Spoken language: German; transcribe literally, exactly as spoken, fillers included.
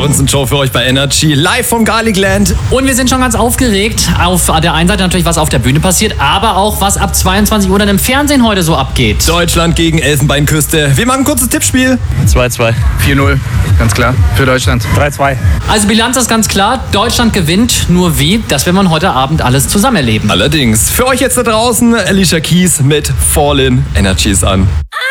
Show für euch bei Energy, live vom Garlicland. Und wir sind schon ganz aufgeregt. Auf der einen Seite natürlich, was auf der Bühne passiert, aber auch, was ab zweiundzwanzig Uhr dann im Fernsehen heute so abgeht. Deutschland gegen Elfenbeinküste. Wir machen ein kurzes Tippspiel. zwei zwei. vier null, ganz klar, für Deutschland. drei zwei. Also Bilanz ist ganz klar, Deutschland gewinnt. Nur wie? Das werden wir heute Abend alles zusammen erleben. Allerdings, für euch jetzt da draußen, Alicia Keys mit Fallin'. Energy ist an.